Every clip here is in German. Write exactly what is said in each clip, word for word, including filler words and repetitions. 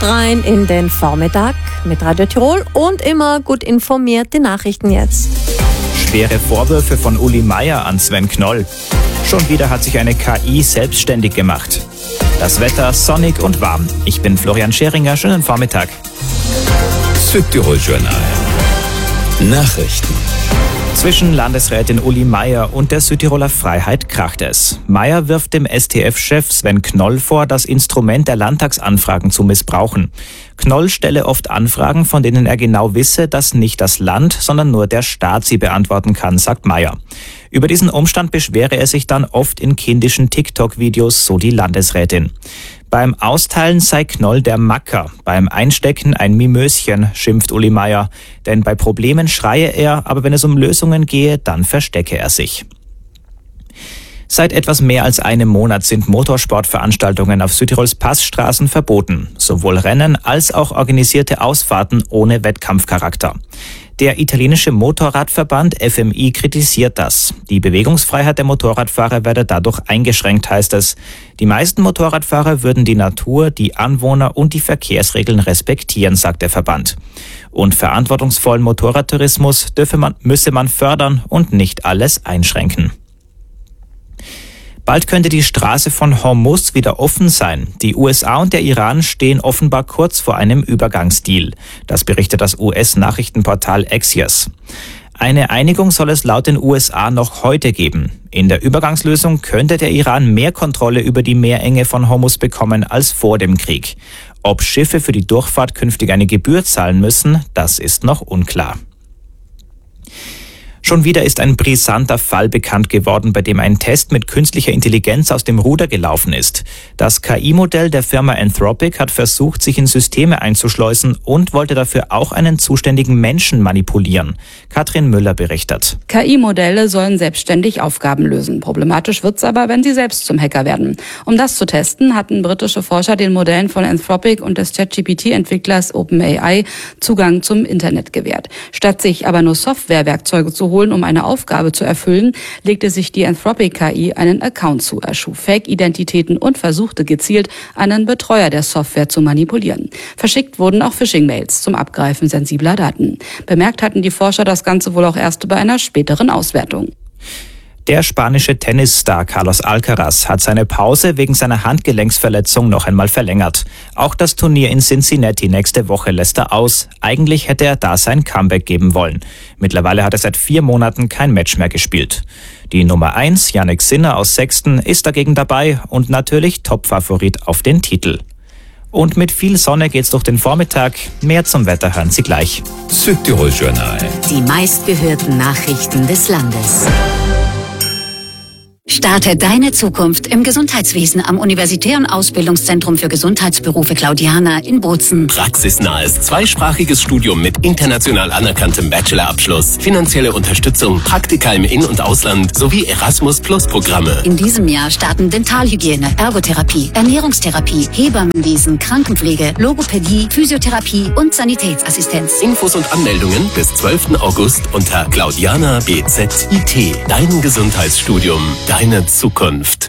Gut rein in den Vormittag mit Radio Tirol und immer gut informiert die Nachrichten jetzt. Schwere Vorwürfe von Uli Meier an Sven Knoll. Schon wieder hat sich eine K I selbstständig gemacht. Das Wetter sonnig und warm. Ich bin Florian Scheringer, schönen Vormittag. Südtirol Journal. Nachrichten. Zwischen Landesrätin Uli Meier und der Südtiroler Freiheit kracht es. Meier wirft dem S T F-Chef Sven Knoll vor, das Instrument der Landtagsanfragen zu missbrauchen. Knoll stelle oft Anfragen, von denen er genau wisse, dass nicht das Land, sondern nur der Staat sie beantworten kann, sagt Meier. Über diesen Umstand beschwere er sich dann oft in kindischen TikTok-Videos, so die Landesrätin. Beim Austeilen sei Knoll der Macker, beim Einstecken ein Mimöschen, schimpft Uli Meier. Denn bei Problemen schreie er, aber wenn es um Lösungen gehe, dann verstecke er sich. Seit etwas mehr als einem Monat sind Motorsportveranstaltungen auf Südtirols Passstraßen verboten. Sowohl Rennen als auch organisierte Ausfahrten ohne Wettkampfcharakter. Der italienische Motorradverband F M I kritisiert das. Die Bewegungsfreiheit der Motorradfahrer werde dadurch eingeschränkt, heißt es. Die meisten Motorradfahrer würden die Natur, die Anwohner und die Verkehrsregeln respektieren, sagt der Verband. Und verantwortungsvollen Motorradtourismus dürfe man, müsse man fördern und nicht alles einschränken. Bald könnte die Straße von Hormuz wieder offen sein. Die U S A und der Iran stehen offenbar kurz vor einem Übergangsdeal. Das berichtet das U S-Nachrichtenportal Axios. Eine Einigung soll es laut den U S A noch heute geben. In der Übergangslösung könnte der Iran mehr Kontrolle über die Meerenge von Hormuz bekommen als vor dem Krieg. Ob Schiffe für die Durchfahrt künftig eine Gebühr zahlen müssen, das ist noch unklar. Schon wieder ist ein brisanter Fall bekannt geworden, bei dem ein Test mit künstlicher Intelligenz aus dem Ruder gelaufen ist. Das K I-Modell der Firma Anthropic hat versucht, sich in Systeme einzuschleusen und wollte dafür auch einen zuständigen Menschen manipulieren. Katrin Müller berichtet. K I-Modelle sollen selbstständig Aufgaben lösen. Problematisch wird's aber, wenn sie selbst zum Hacker werden. Um das zu testen, hatten britische Forscher den Modellen von Anthropic und des Chat G P T-Entwicklers OpenAI Zugang zum Internet gewährt. Statt sich aber nur Softwarewerkzeuge zu holen, um eine Aufgabe zu erfüllen, legte sich die Anthropic K I einen Account zu, erschuf Fake-Identitäten und versuchte gezielt, einen Betreuer der Software zu manipulieren. Verschickt wurden auch Phishing-Mails zum Abgreifen sensibler Daten. Bemerkt hatten die Forscher das Ganze wohl auch erst bei einer späteren Auswertung. Der spanische Tennisstar Carlos Alcaraz hat seine Pause wegen seiner Handgelenksverletzung noch einmal verlängert. Auch das Turnier in Cincinnati nächste Woche lässt er aus. Eigentlich hätte er da sein Comeback geben wollen. Mittlerweile hat er seit vier Monaten kein Match mehr gespielt. Die Nummer eins, Jannik Sinner aus Sexton, ist dagegen dabei und natürlich Topfavorit auf den Titel. Und mit viel Sonne geht's durch den Vormittag. Mehr zum Wetter hören Sie gleich. Südtirol Journal. Die meistgehörten Nachrichten des Landes. Starte deine Zukunft im Gesundheitswesen am Universitären Ausbildungszentrum für Gesundheitsberufe Claudiana in Bozen. Praxisnahes zweisprachiges Studium mit international anerkanntem Bachelorabschluss, finanzielle Unterstützung, Praktika im In- und Ausland sowie Erasmus-Plus-Programme. In diesem Jahr starten Dentalhygiene, Ergotherapie, Ernährungstherapie, Hebammenwesen, Krankenpflege, Logopädie, Physiotherapie und Sanitätsassistenz. Infos und Anmeldungen bis zwölften August unter Claudiana B Z I T. Dein Gesundheitsstudium, deine Zukunft.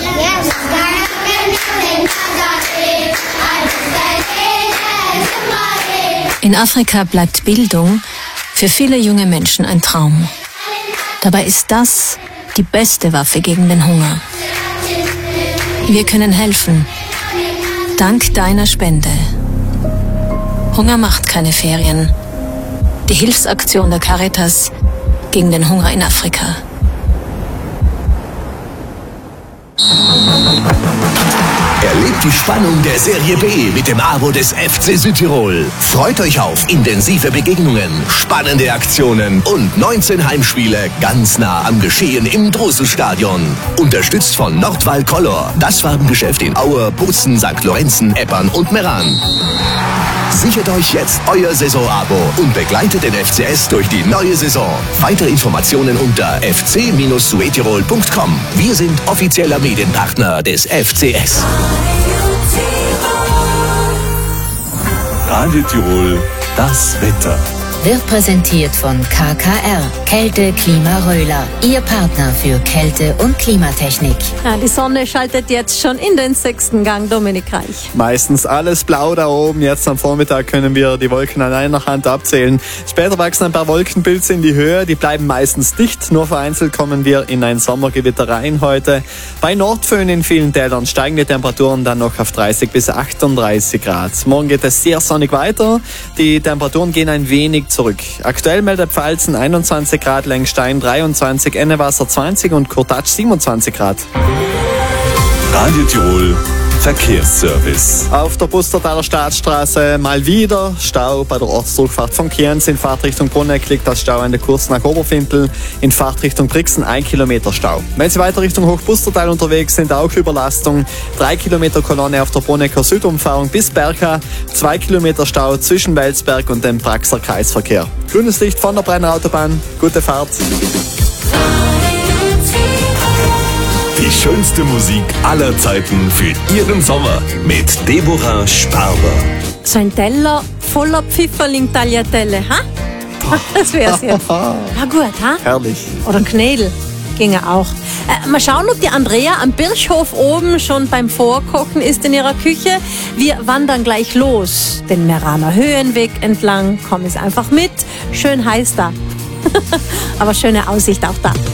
In Afrika bleibt Bildung für viele junge Menschen ein Traum. Dabei ist das die beste Waffe gegen den Hunger. Wir können helfen. Dank deiner Spende. Hunger macht keine Ferien. Die Hilfsaktion der Caritas gegen den Hunger in Afrika. Erlebt die Spannung der Serie B mit dem Abo des F C Südtirol. Freut euch auf intensive Begegnungen, spannende Aktionen und neunzehn Heimspiele ganz nah am Geschehen im Drosselstadion. Unterstützt von Nordwall Color, das Farbengeschäft in Aue, Bozen, Sankt Lorenzen, Eppern und Meran. Sichert euch jetzt euer Saisonabo und begleitet den F C S durch die neue Saison. Weitere Informationen unter f c suetirol punkt com. Wir sind offizieller Medienpartner des F C S. Radio Tirol, das Wetter. wird präsentiert von K K R, Kälte Klima Röhler, Ihr Partner für Kälte- und Klimatechnik. Ja, die Sonne schaltet jetzt schon in den sechsten Gang, Dominik Reich. Meistens alles blau da oben. Jetzt am Vormittag können wir die Wolken an einer Hand abzählen. Später wachsen ein paar Wolkenpilze in die Höhe. Die bleiben meistens dicht. Nur vereinzelt kommen wir in ein Sommergewitter rein heute. Bei Nordföhn in vielen Tälern steigen die Temperaturen dann noch auf dreißig bis achtunddreißig Grad. Morgen geht es sehr sonnig weiter. Die Temperaturen gehen ein wenig zurück. Aktuell meldet Pfalzen einundzwanzig Grad, Lengstein dreiundzwanzig, Ennewasser zwanzig und Kurtatsch siebenundzwanzig Grad. Radio Tirol Verkehrsservice. Auf der Pustertaler Staatsstraße mal wieder Stau bei der Ortsdurchfahrt von Kienz. In Fahrtrichtung Bruneck liegt das Stau an der Kurs nach Oberfintel. In Fahrtrichtung Brixen ein Kilometer Stau. Wenn Sie weiter Richtung Hochpustertal unterwegs sind, auch Überlastung. Drei Kilometer Kolonne auf der Brunecker Südumfahrung bis Berka. Zwei Kilometer Stau zwischen Welsberg und dem Praxer Kreisverkehr. Grünes Licht von der Brenner Autobahn. Gute Fahrt. Die schönste Musik aller Zeiten für Ihren Sommer mit Deborah Sparber. So ein Teller voller Pfifferling-Tagliatelle, ha? Das wär's jetzt. Ja gut, ha? Herrlich. Oder Knädel, ginge auch. Äh, mal schauen, ob die Andrea am Birchhof oben schon beim Vorkochen ist in ihrer Küche. Wir wandern gleich los. Den Meraner Höhenweg entlang. Komm es einfach mit. Schön heiß da. Aber schöne Aussicht auch da.